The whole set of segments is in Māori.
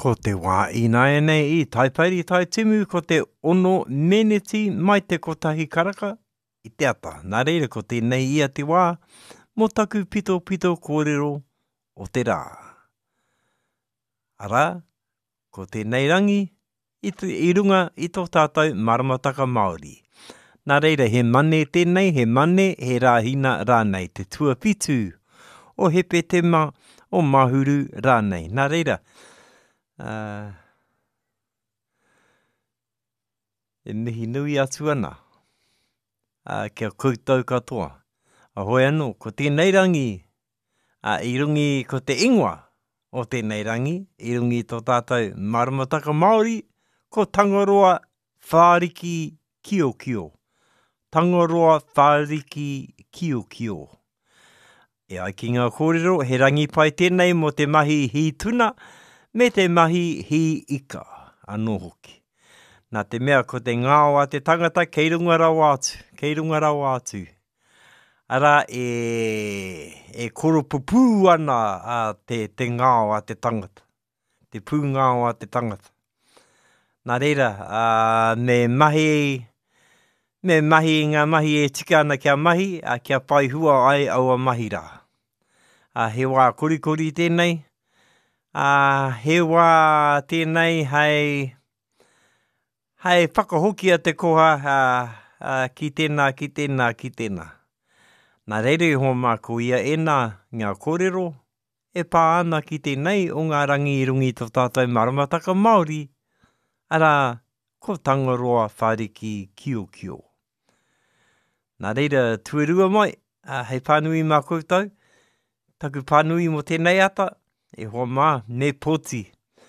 Ko te wā ina e nei I Taipairi tai timu ko te ono meneti mai te kotahi karaka I te ata. Nā reira ko te nei ia te wā mo taku pito pito kōrero o te rā. Ara, ko te nei rangi I runga I tō tātou maramataka Māori. Nā reira he mane tēnei, he mane he rāhina rānei, te tuapitu o hepe te ma o mahuru rānei. Nā reira, e mihi nui atu ana, kia koutou katoa. Ahoi anō, ko tēnei rangi, I rungi ko te ingoa o tēnei rangi, I rungi tō tātou maramataka Māori, ko tangaroa whāriki kio kio. Tangaroa whāriki kio kio. E ai ki ngā kōrero, he rangi pai tēnei mo te mahi hi tuna, me te mahi hi ika, anō hoki. Nā te mea ko te ngāo a te tangata, kei runga rau atu. Ara e koropupu ana a te ngāo a te tangata, te pū ngāo a te tangata. Nā reira, me mahi ngā mahi e tika ana kia mahi, kia pai hua ai aua mahi rā. He wā korikori tēnei, he wā tēnei hei whakahokia te koha ki tēnā. Nā reire hoa māko ia ngā kōrero, e pā ana ki tēnei o ngā rangi I rungi tō tātou maramataka Māori, ara ko tangaroa whāriki kio kio. Nā reira tuarua mai, hei pānui mā koutou, taku pānui mo tēnei ata, e hoa mā, me pōti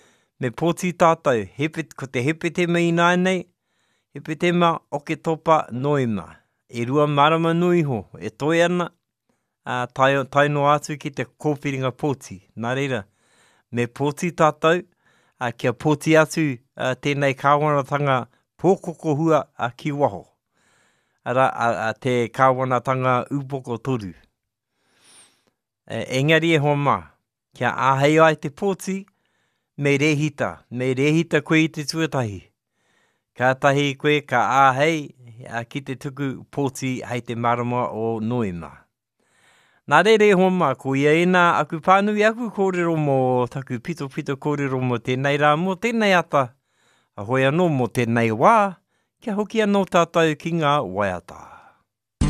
tātou, ko te hepe te mei nai nei, hepe te ma o ke topa noema, e rua marama nui ho, e toi ana, tai no atu ki te kōwhiringa pōti. Nā reira, me pōti tātou, kia pōti atu tēnei kāwanatanga pōkoko hua ki waho. Ara te kāwanatanga upoko toru. Engari e hoa mā, kia āhei ai te pōti, me rehita koe I te tuatahi. Ka tahi koe ka āhei ki te tuku pōti hei te marama o noema. Nā reire hoa mā, ko ia aku pānui aku kōrero mō taku pito kōrero mō tēnei rā mō tēnei ata. Ahoi anō mō tēnei wā, kia hoki anō tātou ki ngā waiata.